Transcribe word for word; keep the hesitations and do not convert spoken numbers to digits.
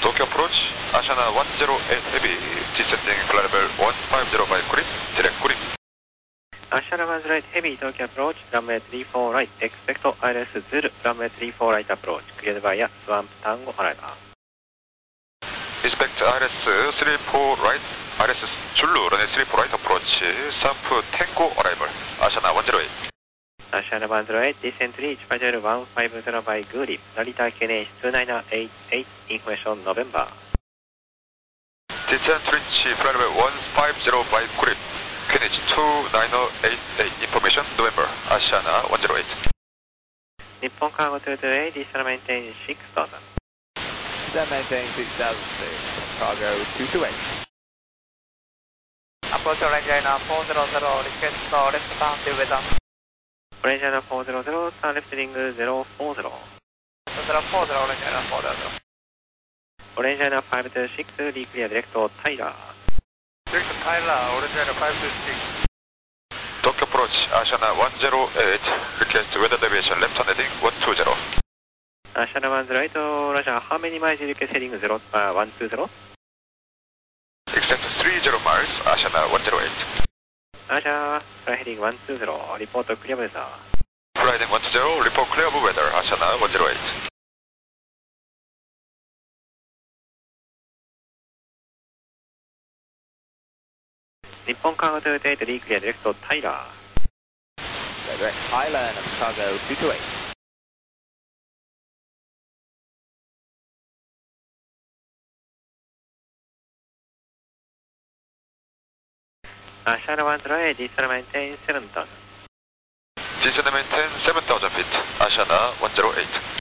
Tokyo approach, Ashana one zero eight heavy, descending flight level one five zero by grip, direct grip. Ashana one zero eight heavy, Tokyo approach, runway three four right, expect I L S Zulu, runway three four right approach, cleared via Swamp Tango arrival. Expect I L S three four right, I L S Zulu, runway three four right approach, Swamp Tango arrival, Ashana one zero eight. Ashana one zero eight, descent reach, Pajero one five zero by grip, Narita K N H two nine eight eight, information November. Descent reach, flight level one five zero by grip, K N H two nine eight eight, information November, Ashana one zero eight. Nippon Cargo two two eight, descent maintain six thousand. Descent maintain six thousand, Cargo two two eight. Approach Ranger four zero zero, request for left turn to weather. Ranger four zero zero, turn left heading zero four zero. zero four zero, Ranger four zero zero. Ranger five two six, declare direct Tyler. Direct Tyler, Ranger five two six. Tokyo approach, Ashana one zero eight, request weather deviation left turn heading one two zero. Ashana one zero eight, Roger, how many miles request heading zero, uh, one two zero? Except three zero miles, Ashana one zero eight. Roger, fly heading one two zero, report clear weather. Fly heading one two zero, report clear of weather, Ashana one zero eight. Nippon Cargo two two eight, declare direct Tyler. Direct Tyler, Cargo two two eight. Ashana one zero eight, descent maintain seven thousand. Descent maintain seven thousand feet, Ashana one zero eight.